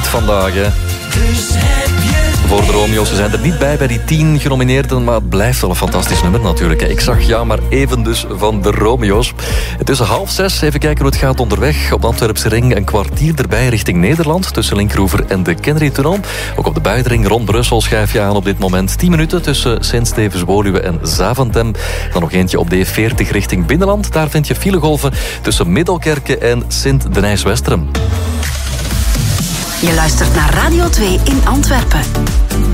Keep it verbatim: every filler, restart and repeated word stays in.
vandaag, hè. Dus heb je Voor de Romeo's. Ze zijn er niet bij bij die tien genomineerden, maar het blijft wel een fantastisch nummer natuurlijk. Ik zag ja maar even dus van de Romeo's. Het is half zes. Even kijken hoe het gaat onderweg. Op de Antwerpse ring een kwartier erbij richting Nederland. Tussen Linkroever en de Kennedy-tunnel. Ook op de buitenring rond Brussel schuif je aan op dit moment. tien minuten tussen Sint-Stevens-Woluwe en Zaventem. Dan nog eentje op de E veertig richting Binnenland. Daar vind je filegolven tussen Middelkerke en Sint-Denijs-Westerem. Je luistert naar Radio twee in Antwerpen.